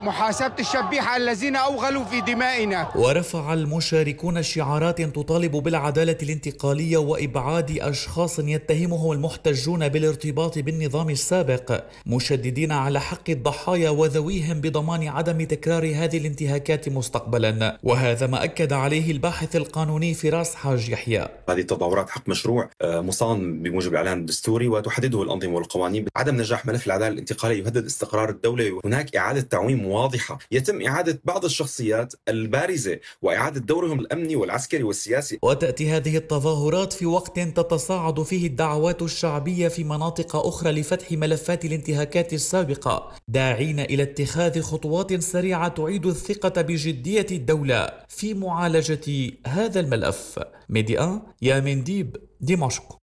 محاسبة الشبيحة الذين أوغلوا في دمائنا. ورفع المشاركون شعارات تطالب بالعدالة الانتقالية وإبعاد أشخاص يتهمهم المحتجون بالارتباط بالنظام السابق، مشددين على حق الضحايا وذويهم بضمان عدم تكرار هذه الانتهاكات مستقبلا. وهذا ما أكد عليه الباحث القانوني فراس حاج يحيى. هذه التظاهرات حق مشروع مصان بموجب الإعلان الدستوري وتحدده الأنظمة والقوانين. عدم نجاح ملف العدالة الانتقالية يهدد استقرار الدولة، وهناك إعادة تعويم واضحة، يتم إعادة بعض الشخصيات البارزة وإعادة دورهم الأمني والعسكري والسياسي. وتأتي هذه التظاهرات في وقت تتصاعد فيه الدعوات الشعبية في مناطق أخرى لفتح ملفات الانتهاكات السابقة، داعين إلى اتخاذ خطوات سريعة تعيد الثقة بجدية الدولة في معالجة هذا الملف. ميديا يامين ديب، دمشق.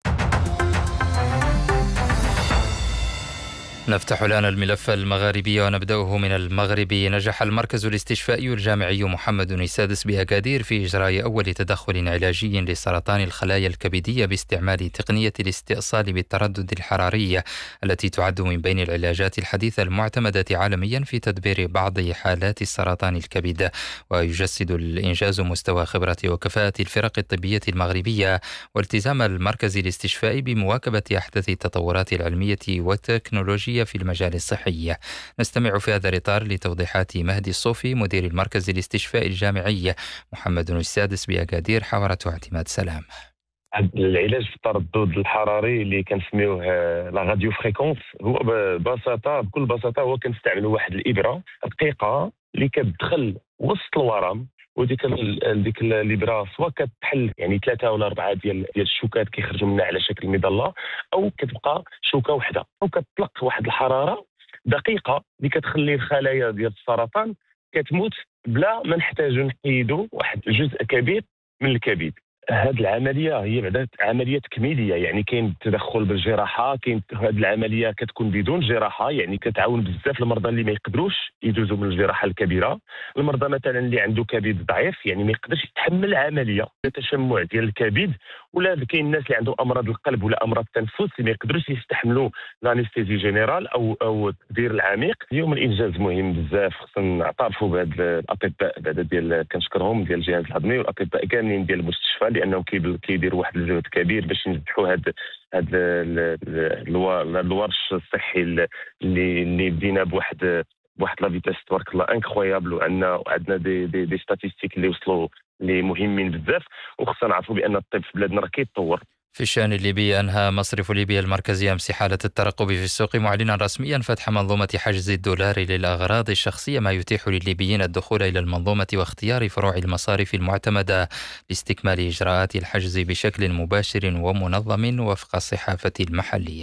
نفتح الآن الملف المغاربي ونبدأه من المغرب. نجح المركز الاستشفائي الجامعي محمد السادس بأكادير في إجراء أول تدخل علاجي لسرطان الخلايا الكبدية باستعمال تقنية الاستئصال بالتردد الحراري، التي تعد من بين العلاجات الحديثة المعتمدة عالميا في تدبير بعض حالات السرطان الكبد. ويجسد الإنجاز مستوى خبرة وكفاءة الفرق الطبية المغربية والتزام المركز الاستشفائي بمواكبة أحدث التطورات العلمية والتكنولوجية في المجال الصحي. نستمع في هذا الإطار لتوضيحات مهدي الصوفي مدير المركز الاستشفائي الجامعي محمد السادس بأكادير، حاورته اعتماد سلام. العلاج في التردد الحراري اللي كنسميوه لا راديو فريكونس هو بكل بساطه هو كنستعملوا واحد الابره دقيقه اللي كتدخل وسط الورم، وديك الابره سواء كتحل يعني 3 ولا 4 ديال الشوكات كيخرجوا منها على شكل مظله، او كتبقى شوكه واحده، او كتطلق واحد الحراره دقيقه اللي كتخلي الخلايا ديال السرطان كتموت بلا ما نحتاجوا نحيدوا واحد الجزء كبير من الكبد. هذه العمليه هي بعدا عمليه تكميليه، يعني كاين تدخل بالجراحه، كاين هذه العمليه كتكون بدون جراحه، يعني كتعاون بزاف المرضى اللي ما يقدروش يدوزوا من الجراحه الكبيره. المرضى مثلا اللي عنده كبد ضعيف يعني ما يقدرش يتحمل العمليه، تشمع ديال الكبد، ولا كاين الناس اللي عندهم امراض القلب ولا امراض التنفس اللي ما يقدروش يستحملوا لانستيزي جينيرال او التدبير العميق. اليوم الانجاز مهم بزاف، خصنا نعترفوا بهذا الاطباء بعدا ديال كنشكرهم ديال الجهاز الهضمي والاطباء كاملين ديال المستشفى، لانهم كيديروا واحد الجهد كبير باش ينجحوا هذا الورش الصحي اللي بدينا بواحد لا فيتاس تبارك الله انكرويابل، وعندنا دي ستاتيستيك اللي وصلوا اللي مهمين بزاف، وخصنا نعرفوا بان الطب في بلادنا راه كيتطور. في الشأن الليبي، أنهى مصرف ليبيا المركزي أمس حالة الترقب في السوق، معلنا رسميا فتح منظومة حجز الدولار للأغراض الشخصية، ما يتيح للليبيين الدخول إلى المنظومة واختيار فروع المصارف المعتمدة لاستكمال إجراءات الحجز بشكل مباشر ومنظم وفق الصحافة المحلية.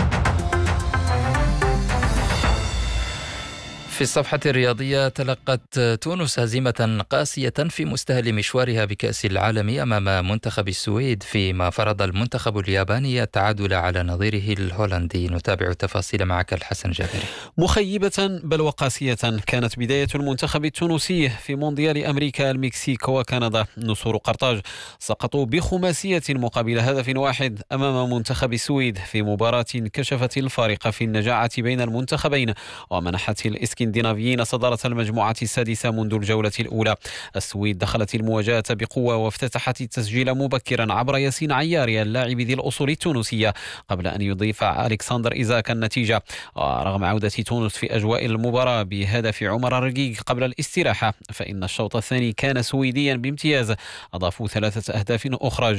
في الصفحة الرياضية، تلقت تونس هزيمة قاسية في مستهل مشوارها بكأس العالم أمام منتخب السويد، فيما فرض المنتخب الياباني التعادل على نظيره الهولندي. نتابع التفاصيل معك الحسن جابري. مخيبة بل وقاسية كانت بداية المنتخب التونسي في مونديال أمريكا، المكسيك وكندا. نسور قرطاج سقطوا بخماسية مقابل هدف واحد أمام منتخب السويد في مباراة كشفت الفارق في النجاعة بين المنتخبين، ومنحت الإسكندنافيين صدارة المجموعة السادسة منذ الجولة الأولى. السويد دخلت المواجهة بقوة وافتتحت التسجيل مبكرا عبر ياسين عياري اللاعب ذي الأصول التونسية، قبل أن يضيف ألكسندر إيزاك النتيجة. رغم عودة تونس في أجواء المباراة بهدف عمر الرقيق قبل الاستراحة، فإن الشوط الثاني كان سويديا بامتياز. أضافوا 3 أهداف أخرى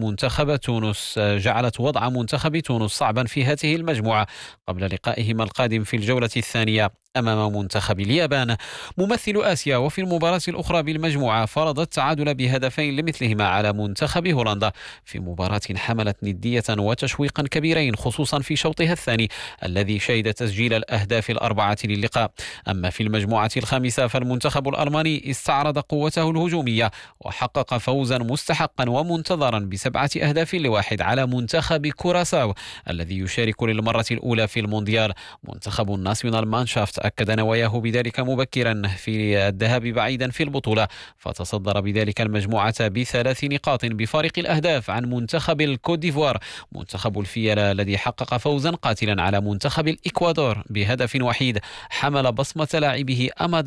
جعلت وضع منتخب تونس صعبا في هذه المجموعة قبل لقائهم القادم في الجولة الثانية أمام منتخب اليابان ممثل آسيا. وفي المباراة الأخرى بالمجموعة فرض التعادل بهدفين لمثلهما على منتخب هولندا في مباراة حملت ندية وتشويقا كبيرين، خصوصا في شوطها الثاني الذي شهد تسجيل الأهداف ال4 للقاء. أما في المجموعة الخامسة فالمنتخب الألماني استعرض قوته الهجومية وحقق فوزا مستحقا ومنتظرا ب7 أهداف ل1 على منتخب كوراساو الذي يشارك للمرة الأولى في المونديال. منتخب الناسيونال مانشافت راموس أكد نواياه بذلك مبكرا في الذهاب بعيدا في البطولة، فتصدر بذلك المجموعة ب3 نقاط بفارق الأهداف عن منتخب الكوت ديفوار. منتخب الفيلة الذي حقق فوزا قاتلا على منتخب الإكوادور بهدف وحيد حمل بصمة لاعبه أماد